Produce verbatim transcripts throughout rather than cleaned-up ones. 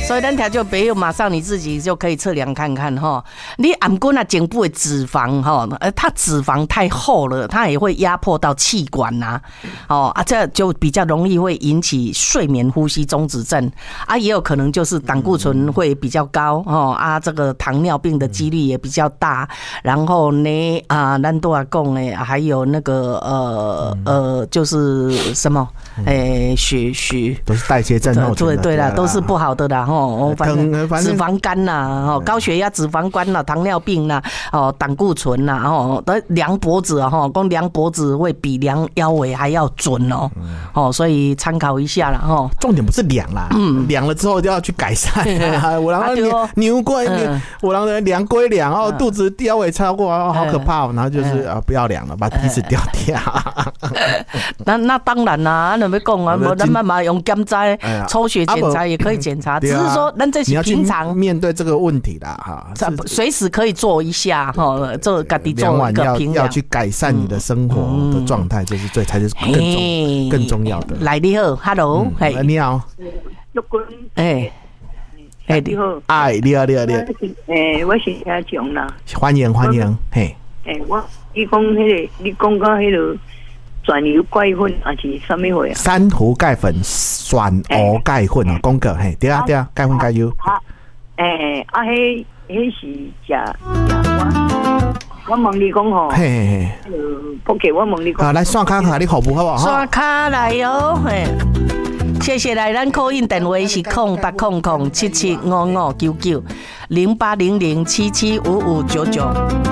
所以咱听众朋友马上你自己就可以测量看看哈。你按过那颈部的脂肪哈，呃，它脂肪太厚了，它也会压迫到气管呐、啊，哦啊，这就比较容易会引起睡眠呼吸中止症啊，也有可能就是胆固醇会比较高哦啊，这个糖尿病的几率也比较大。然后呢啊，咱都要讲呢，还有那个呃呃，就是什么诶，血血都是代谢症候群。 对对啦，都是不好的啦吼，反正脂肪肝啦，吼，高血压、脂肪肝啦，糖尿病啦，哦，胆固醇啦，吼，都量脖子啊，吼，光量脖子会比量腰围还要准哦，哦，所以参考一下啦，吼。 重点不是量啦，嗯，量了之后就要去改善。我让牛牛过，我让人量归量哦，肚子腰围超过哦，好可怕哦，然后就是啊，不要量了，把体脂掉掉。 那那当然啦，那要讲啊，无咱慢慢用检查、抽血检查也可以检查，只是说咱这是平常面对这个问题啦，哈， 随时可以做一下哈，做家己做一个评量，要去改善你的生活的状态，这是最才是更重更重要的。 来，你好 ，Hello， 嘿，你好， 陆军， 哎，哎， 你好， 哎，你好，你好，你好， 哎，我是阿强啦， 欢迎欢迎，嘿， 哎，我你讲迄个，你讲到迄个。转油钙粉还是什么货啊？ 珊瑚钙粉、酸蚵钙粉啊，讲过嘿，对啊对啊，钙粉钙油。 啊，诶，啊，迄迄是食我我问你讲吼，嘿嘿嘿，呃，不给我问你讲， 啊，来刷卡卡你服务好不好？ 刷卡来哟，嘿，谢谢来，咱call in电话是空八空空七七五五九九零八零零七七五五九九。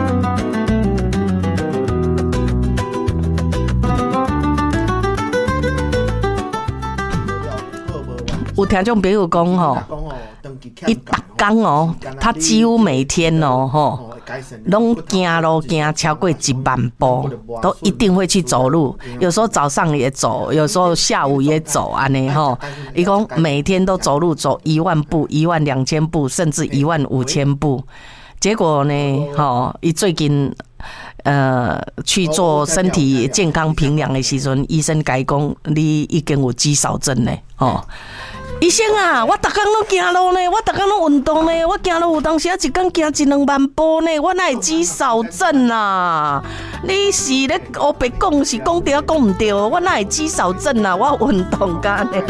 有听众朋友讲吼，伊逐工哦，他几乎每天哦吼，拢行路行超过一万步，都一定会去走路。有时候早上也走，有时候下午也走安尼吼。伊讲每天都走路走一万步、一万两千步，甚至一万五千步。结果呢，吼，伊最近呃去做身体健康评量的时阵，医生甲伊讲，你已经有肌少症呢，吼。医生啊，我逐工拢行路呢，我逐工拢运动呢，我行路有当时啊一工行一两万步呢，我哪会肌少症啊？你是咧黑白讲是讲对啊讲唔对？我哪会肌少症啊？我运动干呢。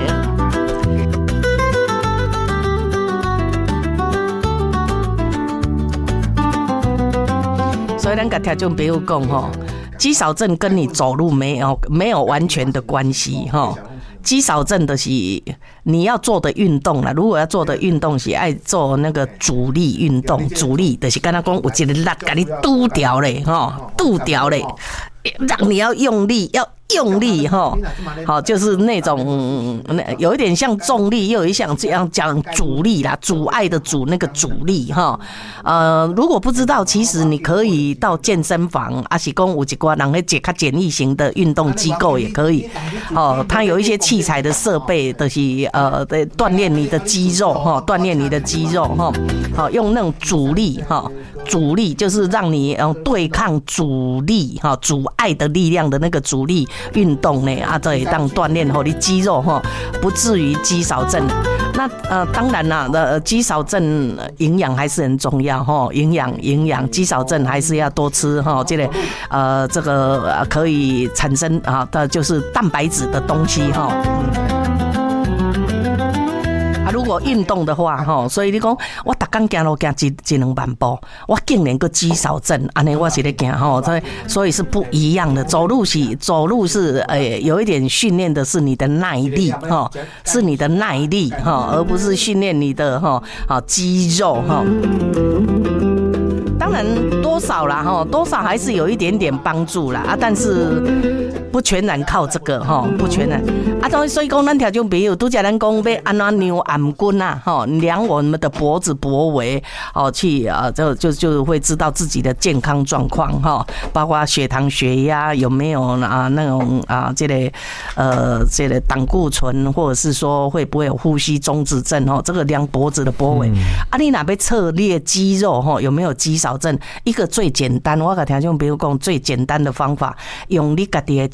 所以咱甲听众朋友讲吼，肌少症跟你走路没有没有完全的关系吼。肌少症的是你要做的运动啦，如果要做的运动是爱做那个阻力运动，阻力就是跟他讲有一个力给你堵掉嘞，哈，堵掉嘞，让你要用力，要用力哈，好，就是那种有一点像重力，又有一像这样讲阻力啦，阻碍的阻那个阻力哈。呃，如果不知道，其实你可以到健身房，啊是讲有一寡人会解较简易型的运动机构也可以。哦，它有一些器材的设备，就是呃，锻炼你的肌肉哈，锻炼你的肌肉哈。好，用那种阻力哈，阻力就是让你呃对抗阻力哈，阻碍的力量的那个阻力。运动呢啊，这也当锻炼后，你肌肉哈不至于肌少症。那呃，当然啦，呃，肌少症营养还是很重要哈，营养营养，肌少症还是要多吃哈，这个呃，这个可以产生啊的就是蛋白质的东西哈。啊，如果运动的话，吼，所以你讲我逐工行路行一一两万步，我竟然个肌少症，安尼我是咧行吼，所以所以是不一样的。走路是走路是诶、欸，有一点训练的是你的耐力哈，是你的耐力哈，而不是训练你的哈啊肌肉哈。当然多少啦哈，多少还是有一点点帮助啦啊，但是不全然靠这个哈，不全然啊。所以讲，咱听众朋友，拄则咱讲要安怎量颔棍啊，哈，量我们的脖子脖围，哦，去啊，就就就会知道自己的健康状况哈，包括血糖、血压有没有啊那种啊这个呃这个胆固醇，或者是说会不会有呼吸中止症哦，这个量脖子的脖围、嗯、啊，你哪边测列肌肉哈有没有肌少症？一个最简单，我甲听众朋友讲最简单的方法，用你家己的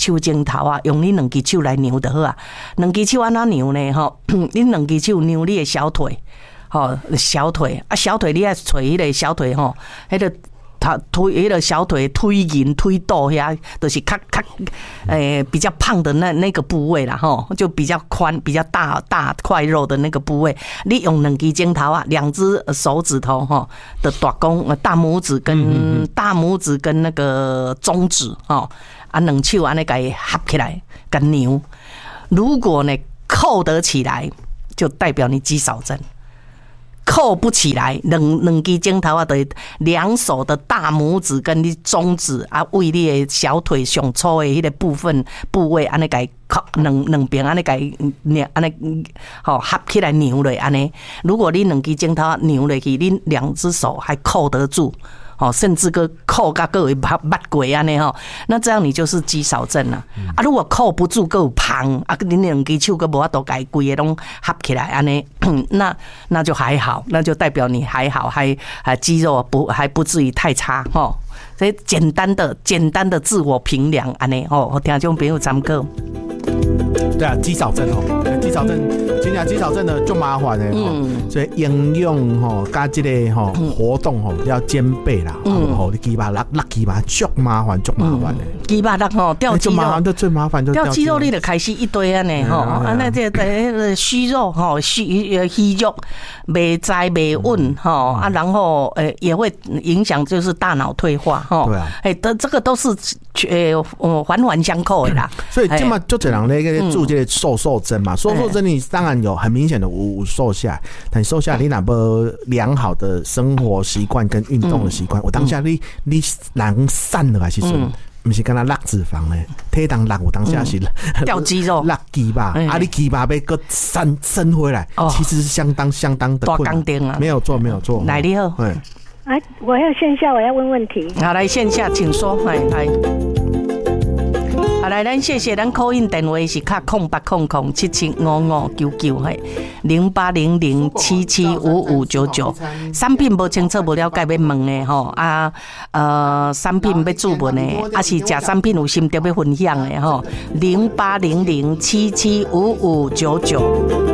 手指头啊，用你两只手来扭就好啊。两只手安怎扭呢？吼，你两只手扭你的小腿，吼，小腿啊，小腿你爱捶迄个小腿吼，迄个。他推迄个小腿推引推肚遐，就是较较诶比较胖的那那个部位啦吼，就比较宽、比较大大块肉的那个部位。你用两只指头啊，两只手指头吼的大公、大拇指跟大拇指跟那个中指吼啊，两手安尼甲伊合起来，甲扭。如果呢扣得起来，就代表你肌少症。扣不起来，两两只指头啊，就两手的大拇指跟你中指啊，为你的小腿上粗的迄个部分部位，安尼甲伊扣两两边安尼甲伊捏安尼，吼合起来扭落安尼。如果你两只指头扭落去，你两只手还扣得住。哦，甚至个扣甲各位八八鬼安尼吼，那这样你就是肌少症了、嗯、啊。如果扣不住，够胖啊，你两只手个无法度改规个拢合起来安尼，那那就还好，那就代表你还好，还还肌肉不还不至于太差吼。所以简单的简单的自我评量安尼吼，我听众朋友参考。 对啊，肌少症吼，肌少症，真正肌少症的就麻烦的吼、嗯，所以营养吼加这个吼活动吼要兼备啦，嗯，吼你鸡巴拉拉鸡巴足麻烦足麻烦的， 鸡巴拉吼掉肌肉， 麻烦的最麻烦就掉肌肉，你就开始一堆安尼吼，啊那这个虚肉吼虚虚肉没栽没稳吼啊，然后呃也会影响就是大脑退化吼， 对啊， 哎，这这个都是呃环环相扣的啦， 所以这么就这样那个注这个瘦瘦针嘛，瘦瘦针你当然有很明显的有瘦下来，但瘦下来你哪不良好的生活习惯跟运动的习惯，我当下你你人散了还是说？不是跟他落脂肪嘞，体重落有当下是掉肌肉、 落肌吧，啊，你肌吧被个生生回来，其实是相当相当的困难。没有错，没有错。 来你好， 哎，我要线下，我要问问题。 好，来线下，请说，来来。好，来，咱谢谢咱 call in 电话是卡空八空空七七五五九九嘿，零八零零七七五五九九。产品无清楚无了解要问的吼啊，呃，产品要注文的，啊是食产品有心得要分享的吼，零八零零七七五五九九。